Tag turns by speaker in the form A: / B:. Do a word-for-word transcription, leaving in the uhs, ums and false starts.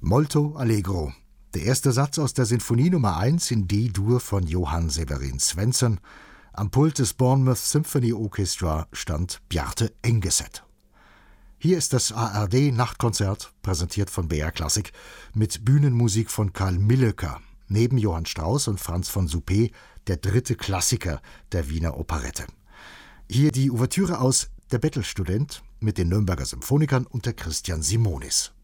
A: Molto Allegro, der erste Satz aus der Sinfonie Nummer eins in D-Dur von Johann Severin Svensson. Am Pult des Bournemouth Symphony Orchestra stand Bjarte Engeset. Hier ist das A R D-Nachtkonzert, präsentiert von B R Klassik, mit Bühnenmusik von Karl Millöcker, neben Johann Strauss und Franz von Suppé, der dritte Klassiker der Wiener Operette. Hier die Ouvertüre aus Der Bettelstudent mit den Nürnberger Symphonikern unter Christian Simonis.